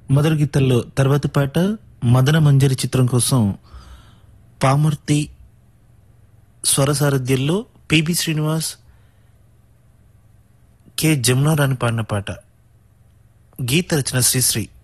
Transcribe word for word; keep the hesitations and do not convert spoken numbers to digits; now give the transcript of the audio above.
మధుర గీతల్లో తర్వాతి పాట మదన మంజరి చిత్రం కోసం పామర్తి స్వర సారథ్యంలో పిబి శ్రీనివాస్ కె జమునారాణి పాడిన పాట. గీత రచన శ్రీశ్రీ.